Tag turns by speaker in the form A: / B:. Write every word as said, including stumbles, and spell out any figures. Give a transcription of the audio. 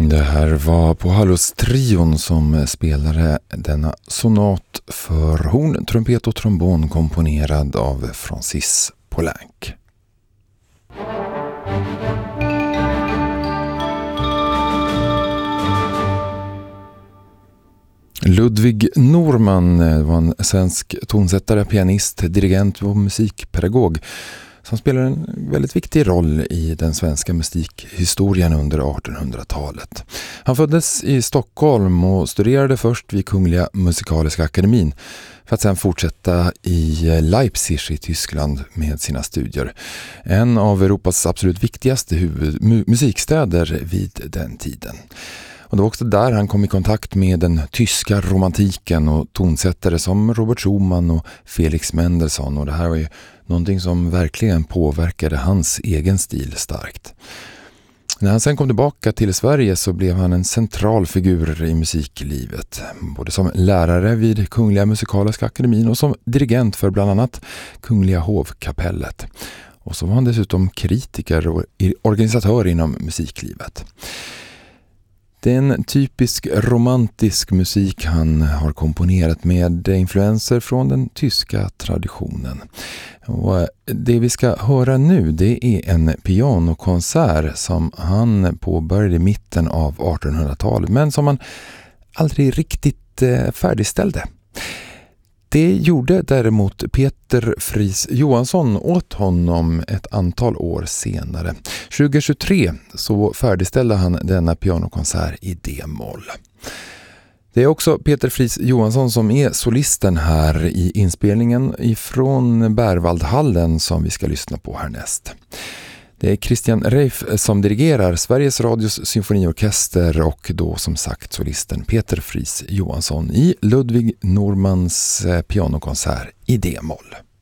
A: Det här var på Hallos-trion som spelade denna sonat för horn, trumpet och trombon komponerad av Francis Poulenc. Ludwig Norman var en svensk tonsättare, pianist, dirigent och musikpedagog som spelar en väldigt viktig roll i den svenska musikhistorien under artonhundratalet. Han föddes i Stockholm och studerade först vid Kungliga Musikaliska Akademin för att sedan fortsätta i Leipzig i Tyskland med sina studier. En av Europas absolut viktigaste huvud- mu- musikstäder vid den tiden. Och det var också där han kom i kontakt med den tyska romantiken och tonsättare som Robert Schumann och Felix Mendelssohn. Och det här var ju någonting som verkligen påverkade hans egen stil starkt. När han sen kom tillbaka till Sverige så blev han en central figur i musiklivet. Både som lärare vid Kungliga Musikaliska Akademin och som dirigent för bland annat Kungliga Hovkapellet. Och så var han dessutom kritiker och organisatör inom musiklivet. Det är en typisk romantisk musik han har komponerat med influenser från den tyska traditionen. Och det vi ska höra nu, det är en pianokonsert som han påbörjade i mitten av artonhundratalet men som han aldrig riktigt färdigställde. Det gjorde däremot Peter Fries Johansson åt honom ett antal år senare. tjugohundratjugotre så färdigställde han denna pianokonsert i D-moll. Det är också Peter Fries Johansson som är solisten här i inspelningen ifrån Berwaldhallen som vi ska lyssna på härnäst. Det är Christian Reif som dirigerar Sveriges Radios symfoniorkester och då som sagt solisten Peter Fries Johansson i Ludwig Normans pianokonsert i D-moll.